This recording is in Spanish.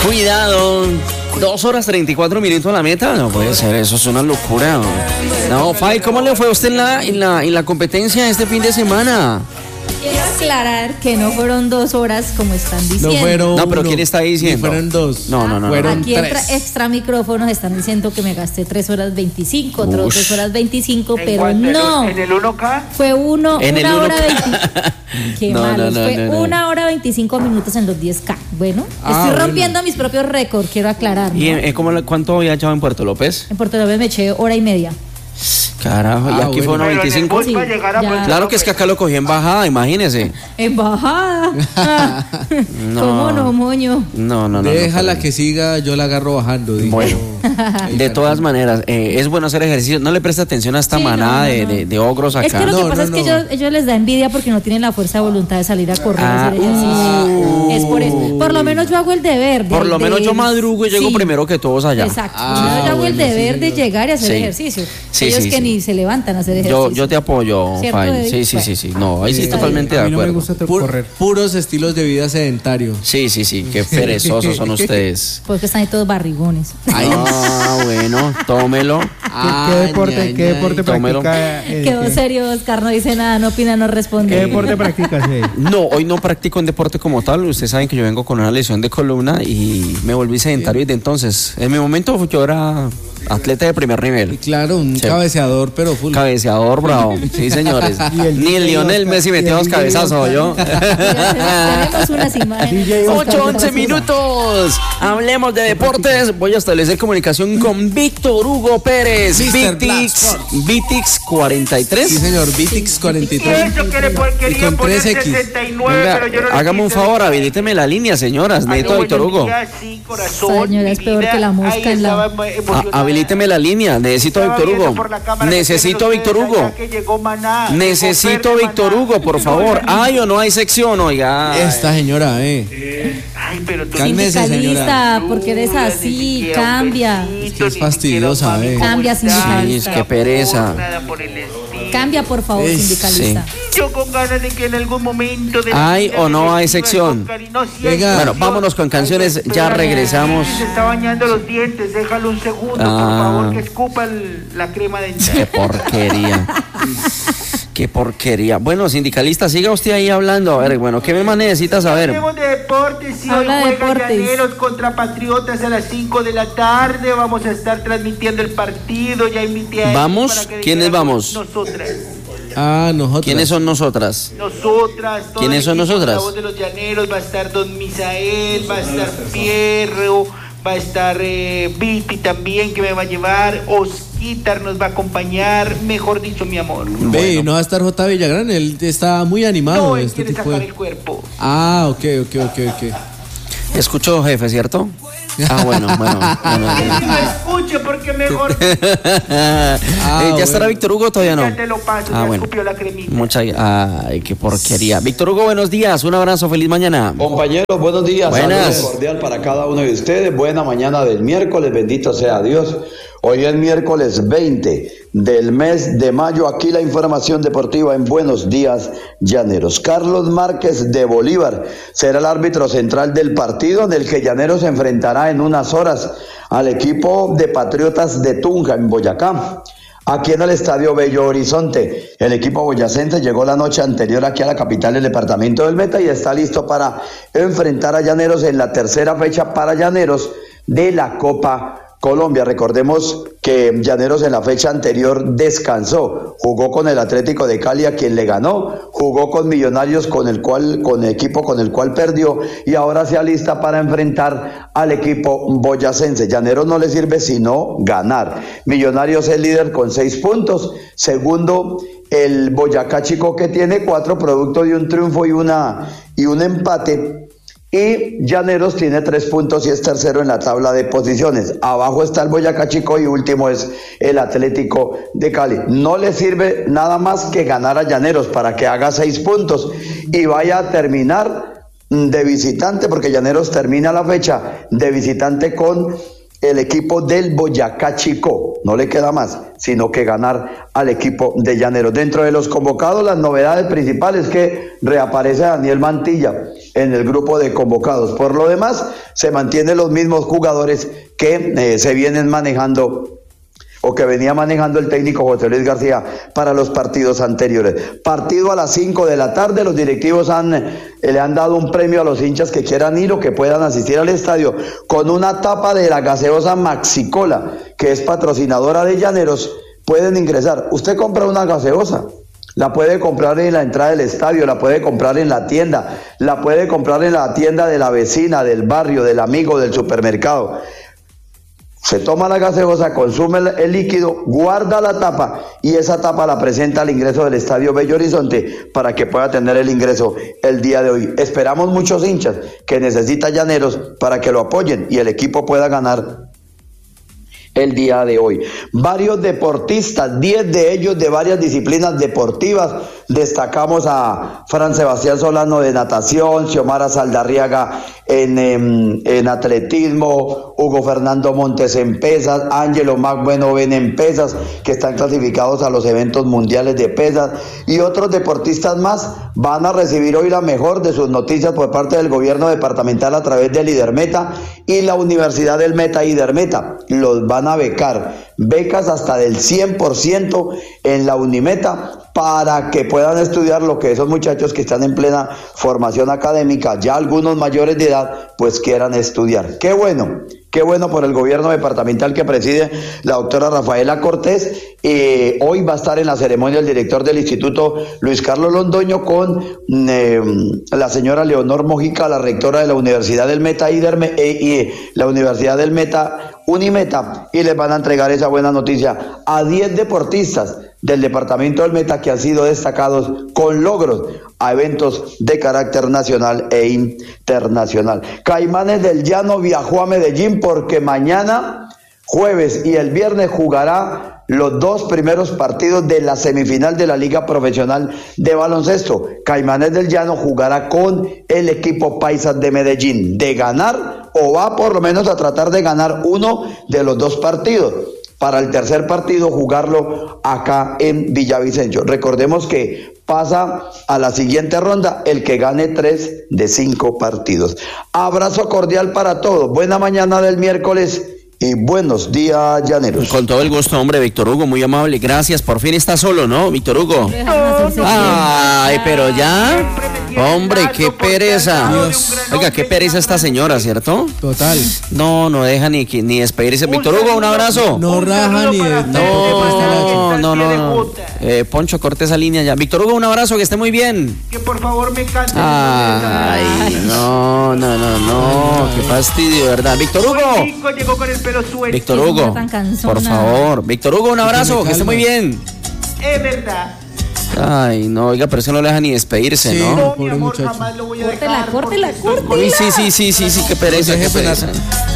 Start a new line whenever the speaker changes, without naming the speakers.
Cuidado. 2 horas 34 minutos a la meta. No puede ser, eso es una locura. No, Fay, ¿cómo le fue a usted en la competencia este fin de semana?
Quiero aclarar que no fueron 2 horas como están diciendo.
No, pero ¿quién está diciendo?
Fueron 2.
No.
Fueron
Aquí
3.
extra micrófonos están diciendo que me gasté 3 horas 25, otros 2 horas 25, pero no.
¿En el 1K?
Fue una hora 25. Qué
No,
malo.
no,
Fue
no.
1 hora 25 minutos en los 10K. Bueno, estoy rompiendo mis propios récords, quiero aclarar, ¿no?
¿Y cuánto había echado en Puerto López?
En Puerto López me eché 1 hora y media.
Carajo, y aquí fue 1.25.
Sí, ya.
Claro que es que acá lo cogí en bajada, imagínese.
En bajada.
No.
¿Cómo no, moño?
No.
Déjala que siga, yo la agarro bajando. Dijo.
Bueno, de todas maneras, es bueno hacer ejercicio. No le preste atención a esta
Sí,
manada
no.
de ogros acá.
Es que lo que pasa es que ellos les da envidia porque no tienen la fuerza de voluntad de salir a correr a hacer ejercicio. Es por eso. Por lo menos yo hago el deber.
Por lo menos yo madrugo y llego primero que todos allá.
Exacto. Yo hago el deber de llegar y hacer ejercicio. Ellos que ni se levantan a hacer ejercicio.
Yo te apoyo,
¿Cierto,
Fay.
Eddie?
Sí. No, ahí sí totalmente de
A mí no me
acuerdo.
gusta correr.
Puros estilos de vida sedentario.
Sí, qué perezosos son ustedes.
Porque están ahí todos barrigones.
Bueno, tómelo.
¿Qué deporte
Tómelo.
practica?
Quedó serio, Oscar, no dice nada, no opina, no responde.
¿Qué deporte practicas?
No, hoy no practico un deporte como tal. Ustedes saben que yo vengo con una lesión de columna y me volví sedentario desde entonces. En mi momento yo era atleta de primer nivel.
Claro, un cabeceador, pero full.
Cabeceador, bravo. Sí, señores. Ni el Lionel Messi metió dos cabezazos, yo.
Tenemos unas imágenes.
8-11 minutos. Hablemos de deportes. Voy a establecer comunicación con Víctor Hugo Pérez.
Mr.
Vitix 43.
Sí, señor, Vitix 43.
Eso que le
Y
querían
con
poner
3X.
69,
Venga,
pero yo no le
hágame un
quise.
favor, habilíteme la línea, señoras. Necesito a Víctor Hugo.
Sí, corazón,
Señora, es
mi
peor
vida.
que la mosca
Ahí
en la-
estaba emocionada.
Habilíteme la línea. Necesito a
Estaba
Víctor
viendo
Hugo.
por la cámara que
Necesito a
tienen
Víctor
ustedes
Hugo.
allá que llegó Maná.
Necesito a
Llegó
Víctor
Maná.
Hugo, por favor. ¿Hay o no hay sección, oiga?
Esta señora,
Ay, pero tú
Cálmese,
Sindicalista, porque eres
Ni
así,
siquiera un
cambia.
besito,
Es que es
ni
fastidiosa,
siquiera un mami,
Cambia,
¿cómo estás?
sindicalista.
Sí, qué pereza.
Nada por el estilo.
Cambia, por favor,
Sí.
sindicalista.
Yo con ganas de que en algún momento de la
¿Hay
vida
o no
me
hay
reciba
sección?
con cariño. Sí,
Venga.
hay
Bueno,
sección.
vámonos con canciones. Ya
Espérame,
regresamos.
Se está bañando los dientes, déjalo un segundo, por favor, que escupa la crema dental.
Qué porquería. Qué porquería. Bueno, sindicalista, siga usted ahí hablando. A ver, bueno, ¿qué más necesita saber?
Hablemos de deportes, sí, hoy
Habla de
juega
deportes.
Llaneros contra Patriotas a las 5 de la tarde, vamos a estar transmitiendo el partido, ya invité a Eddie
¿Vamos?
para que
¿Quiénes
dijera
vamos?
Nosotras.
nosotros.
¿Quiénes son nosotras?
Nosotras, todo
¿Quiénes
el
son
equipo de
nosotras?
La Voz de los Llaneros, va a estar Don Misael, va a estar Pierro, va a estar Viti también que me va a llevar, Osquitar nos va a acompañar, mejor dicho, mi amor.
Ve, no va a estar J. Villagrán, él está muy animado
No,
de
él
este
quiere
tipo
sacar
de...
el cuerpo.
Ok.
Escucho, jefe, ¿cierto? Bueno.
Que no escuche porque mejor
¿Ya estará Víctor Hugo? Todavía no.
ya te lo paso, ya
Bueno.
escupió la cremita.
Ay, qué porquería. Víctor Hugo, buenos días. Un abrazo, feliz mañana.
Compañeros, buenos días.
Buenas.
Saludos cordial para cada uno de ustedes. Buena mañana del miércoles, bendito sea Dios. Hoy es miércoles 20 del mes de mayo. Aquí la información deportiva en Buenos Días Llaneros. Carlos Márquez de Bolívar será el árbitro central del partido en el que Llaneros se enfrentará en unas horas al equipo de Patriotas de Tunja en Boyacá. Aquí en el Estadio Bello Horizonte, el equipo boyacense llegó la noche anterior aquí a la capital del departamento del Meta y está listo para enfrentar a Llaneros en la tercera fecha para Llaneros de la Copa Colombia. Recordemos que Llaneros en la fecha anterior descansó, jugó con el Atlético de Cali a quien le ganó, jugó con Millonarios con el equipo con el cual perdió y ahora se alista para enfrentar al equipo boyacense. Llaneros no le sirve sino ganar. Millonarios es líder con 6 puntos, segundo el Boyacá Chico que tiene 4 producto de un triunfo y un empate. Y Llaneros tiene 3 puntos y es tercero en la tabla de posiciones. Abajo está el Boyacá Chico y último es el Atlético de Cali. No le sirve nada más que ganar a Llaneros para que haga 6 puntos y vaya a terminar de visitante, porque Llaneros termina la fecha de visitante con el equipo del Boyacá Chico, no le queda más, sino que ganar al equipo de Llaneros. Dentro de los convocados, las novedades principales es que reaparece Daniel Mantilla en el grupo de convocados. Por lo demás, se mantienen los mismos jugadores que se vienen manejando o que venía manejando el técnico José Luis García para los partidos anteriores. Partido a las 5 de la tarde, los directivos le han dado un premio a los hinchas que quieran ir o que puedan asistir al estadio con una tapa de la gaseosa Maxicola, que es patrocinadora de Llaneros. Pueden ingresar. Usted compra una gaseosa, la puede comprar en la entrada del estadio, la puede comprar en la tienda, la puede comprar en la tienda de la vecina, del barrio, del amigo, del supermercado. Se toma la gaseosa, consume el líquido, guarda la tapa y esa tapa la presenta al ingreso del Estadio Bello Horizonte para que pueda tener el ingreso el día de hoy. Esperamos muchos hinchas que necesitan Llaneros para que lo apoyen y el equipo pueda ganar el día de hoy. Varios deportistas, 10 de ellos de varias disciplinas deportivas. Destacamos a Fran Sebastián Solano de natación, Xiomara Saldarriaga en atletismo, Hugo Fernando Montes en pesas, Ángelo Magbuenoven en pesas, que están clasificados a los eventos mundiales de pesas, y otros deportistas más van a recibir hoy la mejor de sus noticias por parte del gobierno departamental a través del IDERMETA y la Universidad del Meta IDERMETA. Los van a becar, becas hasta del 100% en la Unimeta para que puedan estudiar lo que esos muchachos que están en plena formación académica, ya algunos mayores de edad, pues quieran estudiar. Qué bueno por el gobierno departamental que preside la doctora Rafaela Cortés. Hoy va a estar en la ceremonia el director del instituto, Luis Carlos Londoño, con la señora Leonor Mojica, la rectora de la Universidad del Meta y la Universidad del Meta Unimeta, y les van a entregar esa buena noticia a 10 deportistas del departamento del Meta que han sido destacados con logros a eventos de carácter nacional e internacional. Caimanes del Llano viajó a Medellín porque mañana, jueves y el viernes jugará los 2 primeros partidos de la semifinal de la Liga Profesional de Baloncesto. Caimanes del Llano jugará con el equipo Paisas de Medellín. De ganar, o va por lo menos a tratar de ganar uno de los 2 partidos, para el tercer partido jugarlo acá en Villavicencio. Recordemos que pasa a la siguiente ronda el que gane 3 de 5 partidos. Abrazo cordial para todos. Buena mañana del miércoles y buenos días, Llaneros.
Con todo el gusto, hombre, Víctor Hugo, muy amable. Gracias. Por fin está solo, ¿no, Víctor Hugo? Ay, pero ya. Hombre, qué pereza. Oiga, qué pereza esta señora, ¿cierto?
Total.
No deja ni despedirse. Víctor Hugo, un abrazo.
No raja ni
No. Poncho, corte esa línea ya. Víctor Hugo, un abrazo, que esté muy bien.
Que por favor me cante.
Ay, no. Qué fastidio, ¿verdad? Víctor Hugo.
Chico llegó con el pelo suelto.
Víctor Hugo, por favor. Víctor Hugo, un abrazo, que esté muy bien.
Es verdad.
Ay, no, oiga, pero eso no le deja ni despedirse,
Sí.
¿no?
No, mi
Pobre
amor,
muchacho.
jamás lo voy a
Córtela,
dejar.
córtela,
porque estoy
córtela.
Uy, sí, qué pereza, qué pereza.